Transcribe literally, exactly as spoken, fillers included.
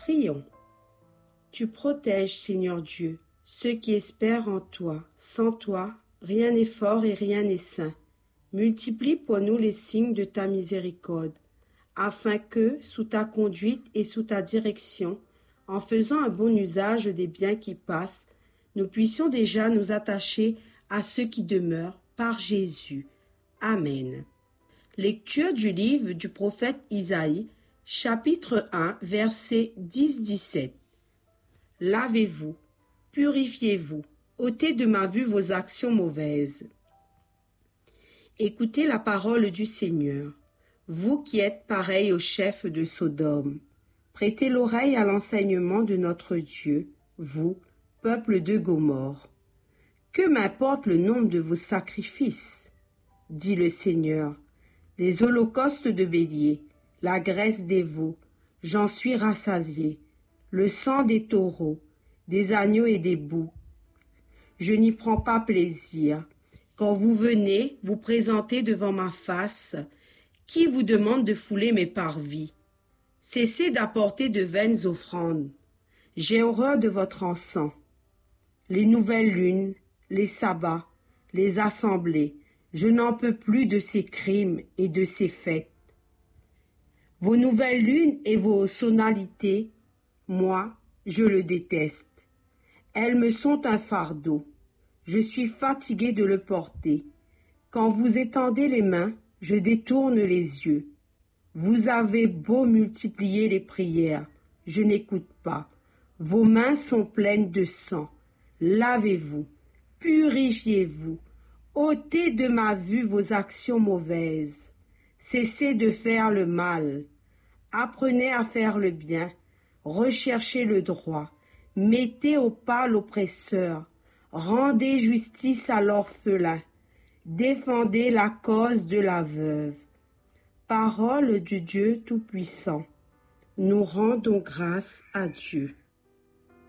Prions. Tu protèges, Seigneur Dieu, ceux qui espèrent en toi. Sans toi, rien n'est fort et rien n'est saint. Multiplie pour nous les signes de ta miséricorde, afin que, sous ta conduite et sous ta direction, en faisant un bon usage des biens qui passent, nous puissions déjà nous attacher à ceux qui demeurent par Jésus. Amen. Lecture du livre du prophète Isaïe, chapitre un, versets dix à dix-sept. Lavez-vous, purifiez-vous, ôtez de ma vue vos actions mauvaises. Écoutez la parole du Seigneur, vous qui êtes pareils au chef de Sodome. Prêtez l'oreille à l'enseignement de notre Dieu, vous, peuple de Gomorrhe. Que m'importe le nombre de vos sacrifices, dit le Seigneur, les holocaustes de bélier, la graisse des veaux, j'en suis rassasié, le sang des taureaux, des agneaux et des boucs. Je n'y prends pas plaisir. Quand vous venez vous présenter devant ma face, qui vous demande de fouler mes parvis? Cessez d'apporter de vaines offrandes. J'ai horreur de votre encens. Les nouvelles lunes, les sabbats, les assemblées, je n'en peux plus de ces crimes et de ces fêtes. Vos nouvelles lunes et vos sonalités, moi, je le déteste. Elles me sont un fardeau. Je suis fatigué de le porter. Quand vous étendez les mains, je détourne les yeux. Vous avez beau multiplier les prières, je n'écoute pas. Vos mains sont pleines de sang. Lavez-vous, purifiez-vous, ôtez de ma vue vos actions mauvaises. Cessez de faire le mal. Apprenez à faire le bien. Recherchez le droit. Mettez au pas l'oppresseur. Rendez justice à l'orphelin. Défendez la cause de la veuve. Parole du Dieu Tout-Puissant. Nous rendons grâce à Dieu.